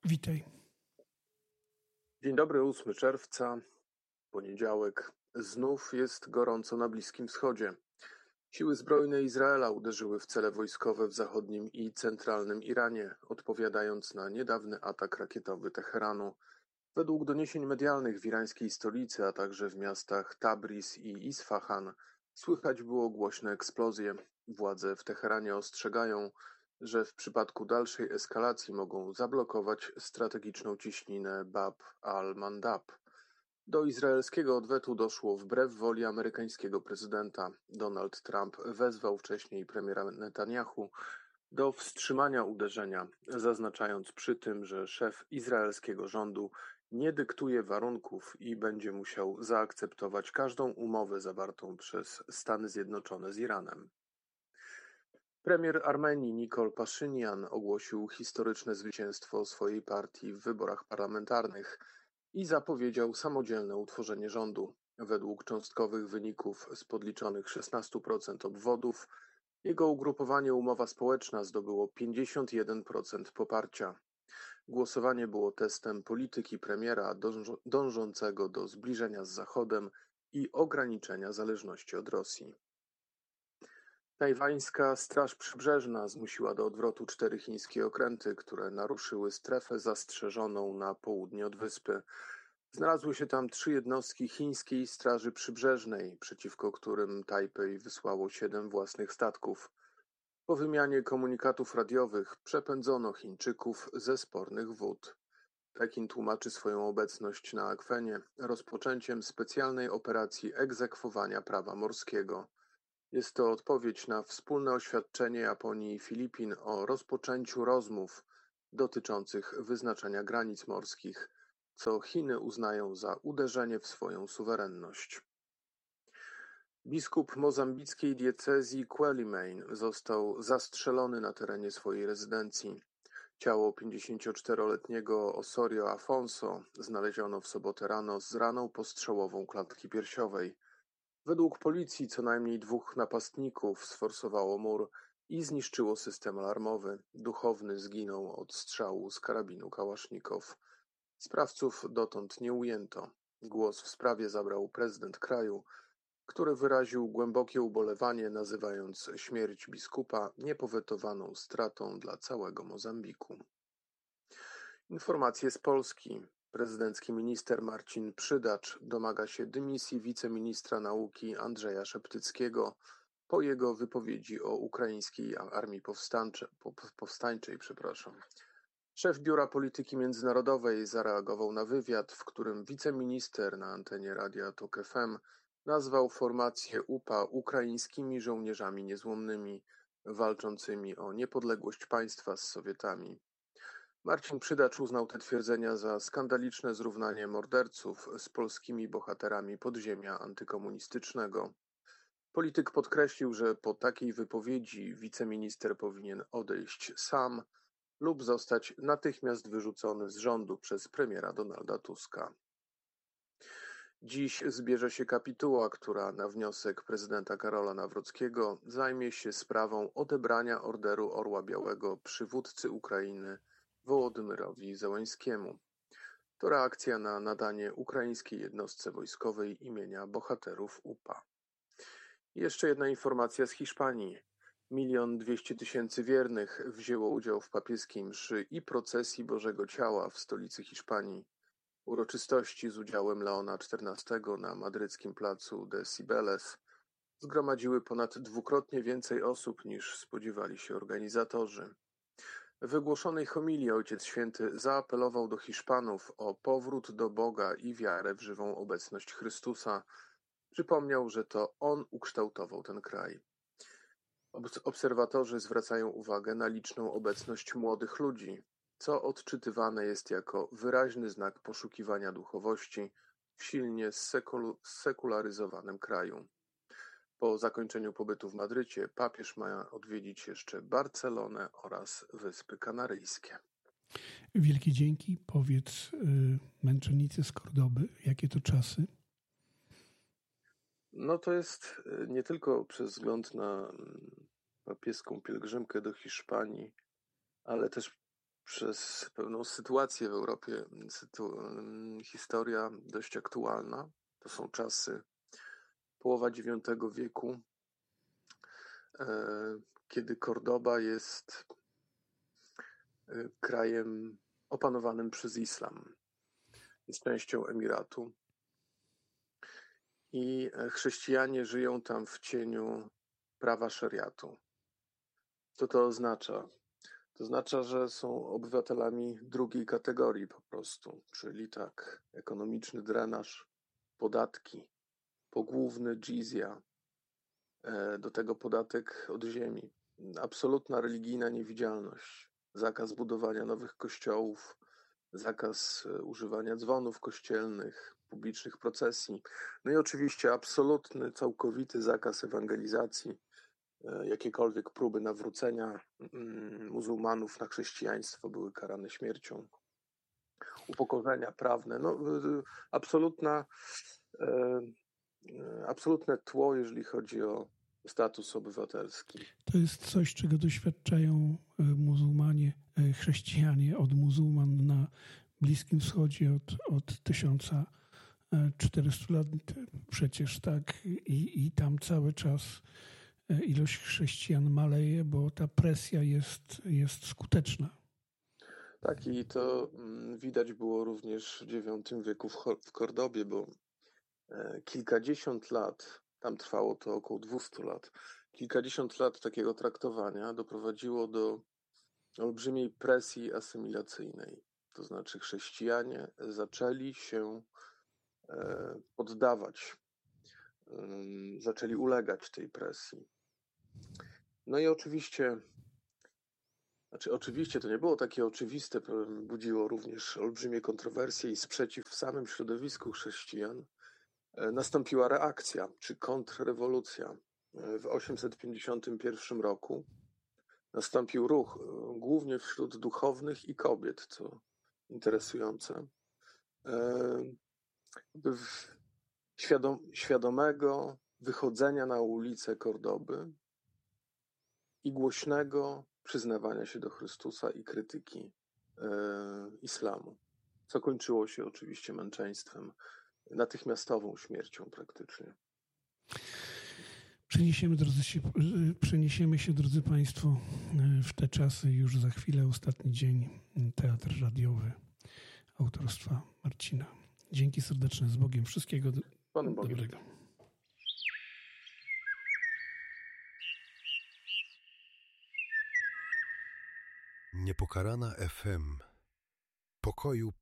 Witaj. Dzień dobry, 8 czerwca, poniedziałek. Znów jest gorąco na Bliskim Wschodzie. Siły zbrojne Izraela uderzyły w cele wojskowe w zachodnim i centralnym Iranie, odpowiadając na niedawny atak rakietowy Teheranu. Według doniesień medialnych w irańskiej stolicy, a także w miastach Tabriz i Isfahan, słychać było głośne eksplozje. Władze w Teheranie ostrzegają, że w przypadku dalszej eskalacji mogą zablokować strategiczną cieśninę Bab al-Mandab. Do izraelskiego odwetu doszło wbrew woli amerykańskiego prezydenta. Donald Trump wezwał wcześniej premiera Netanyahu do wstrzymania uderzenia, zaznaczając przy tym, że szef izraelskiego rządu nie dyktuje warunków i będzie musiał zaakceptować każdą umowę zawartą przez Stany Zjednoczone z Iranem. Premier Armenii Nikol Paszynian ogłosił historyczne zwycięstwo swojej partii w wyborach parlamentarnych i zapowiedział samodzielne utworzenie rządu. Według cząstkowych wyników z podliczonych 16% obwodów jego ugrupowanie Umowa Społeczna zdobyło 51% poparcia. Głosowanie było testem polityki premiera dążącego do zbliżenia z Zachodem i ograniczenia zależności od Rosji. Tajwańska Straż Przybrzeżna zmusiła do odwrotu 4 chińskie okręty, które naruszyły strefę zastrzeżoną na południe od wyspy. Znalazły się tam 3 jednostki chińskiej Straży Przybrzeżnej, przeciwko którym Tajpej wysłało 7 własnych statków. Po wymianie komunikatów radiowych przepędzono Chińczyków ze spornych wód. Pekin tłumaczy swoją obecność na akwenie rozpoczęciem specjalnej operacji egzekwowania prawa morskiego. Jest to odpowiedź na wspólne oświadczenie Japonii i Filipin o rozpoczęciu rozmów dotyczących wyznaczania granic morskich, co Chiny uznają za uderzenie w swoją suwerenność. Biskup mozambickiej diecezji Quelimane został zastrzelony na terenie swojej rezydencji. Ciało 54-letniego Osorio Afonso znaleziono w sobotę rano z raną postrzałową klatki piersiowej. Według policji co najmniej 2 napastników sforsowało mur i zniszczyło system alarmowy. Duchowny zginął od strzału z karabinu Kałasznikow. Sprawców dotąd nie ujęto. Głos w sprawie zabrał prezydent kraju, który wyraził głębokie ubolewanie, nazywając śmierć biskupa niepowetowaną stratą dla całego Mozambiku. Informacje z Polski. Prezydencki minister Marcin Przydacz domaga się dymisji wiceministra nauki Andrzeja Szeptyckiego po jego wypowiedzi o ukraińskiej armii powstańczej. Szef Biura Polityki Międzynarodowej zareagował na wywiad, w którym wiceminister na antenie Radia Tok FM nazwał formację UPA ukraińskimi żołnierzami niezłomnymi, walczącymi o niepodległość państwa z Sowietami. Marcin Przydacz uznał te twierdzenia za skandaliczne zrównanie morderców z polskimi bohaterami podziemia antykomunistycznego. Polityk podkreślił, że po takiej wypowiedzi wiceminister powinien odejść sam lub zostać natychmiast wyrzucony z rządu przez premiera Donalda Tuska. Dziś zbierze się kapituła, która na wniosek prezydenta Karola Nawrockiego zajmie się sprawą odebrania Orderu Orła Białego przywódcy Ukrainy Wołodymyrowi Zełańskiemu. To reakcja na nadanie ukraińskiej jednostce wojskowej imienia bohaterów UPA. Jeszcze jedna informacja z Hiszpanii. 1 200 000 wiernych wzięło udział w papieskiej mszy i procesji Bożego Ciała w stolicy Hiszpanii. Uroczystości z udziałem Leona XIV na madryckim placu de Cibeles zgromadziły ponad 2-krotnie więcej osób niż spodziewali się organizatorzy. W wygłoszonej homilii Ojciec Święty zaapelował do Hiszpanów o powrót do Boga i wiarę w żywą obecność Chrystusa. Przypomniał, że to On ukształtował ten kraj. Obserwatorzy zwracają uwagę na liczną obecność młodych ludzi, co odczytywane jest jako wyraźny znak poszukiwania duchowości w silnie sekularyzowanym kraju. Po zakończeniu pobytu w Madrycie papież ma odwiedzić jeszcze Barcelonę oraz Wyspy Kanaryjskie. Wielkie dzięki. Powiedz męczennicy z Kordoby, jakie to czasy? No to jest nie tylko przez wzgląd na papieską pielgrzymkę do Hiszpanii, ale też przez pewną sytuację w Europie, historia dość aktualna. To są czasy połowa IX wieku, kiedy Kordoba jest krajem opanowanym przez islam. Jest częścią emiratu i chrześcijanie żyją tam w cieniu prawa szariatu. Co to oznacza? To oznacza, że są obywatelami drugiej kategorii po prostu, czyli tak, ekonomiczny drenaż, podatki, pogłówny dżizja, do tego podatek od ziemi, absolutna religijna niewidzialność, zakaz budowania nowych kościołów, zakaz używania dzwonów kościelnych, publicznych procesji, no i oczywiście absolutny, całkowity zakaz ewangelizacji. Jakiekolwiek próby nawrócenia muzułmanów na chrześcijaństwo były karane śmiercią. Upokorzenia prawne, absolutne tło, jeżeli chodzi o status obywatelski. To jest coś, czego doświadczają muzułmanie, chrześcijanie od muzułman na Bliskim Wschodzie od 1400 lat przecież, tak? I tam cały czas ilość chrześcijan maleje, bo ta presja jest skuteczna. Tak, i to widać było również w IX wieku w Kordobie, bo kilkadziesiąt lat, tam trwało to około 200 lat, kilkadziesiąt lat takiego traktowania doprowadziło do olbrzymiej presji asymilacyjnej. To znaczy chrześcijanie zaczęli się poddawać, zaczęli ulegać tej presji. No i oczywiście to nie było takie oczywiste, budziło również olbrzymie kontrowersje i sprzeciw w samym środowisku chrześcijan. Nastąpiła reakcja, czy kontrrewolucja. W 851 roku nastąpił ruch, głównie wśród duchownych i kobiet, co interesujące, świadomego wychodzenia na ulicę Kordoby i głośnego przyznawania się do Chrystusa i krytyki islamu, co kończyło się oczywiście męczeństwem, natychmiastową śmiercią praktycznie. Przeniesiemy się, drodzy Państwo, w te czasy już za chwilę, ostatni dzień, teatr radiowy autorstwa Marcina. Dzięki serdeczne, z Bogiem, wszystkiego dobrego. Niepokalana FM. Pokoju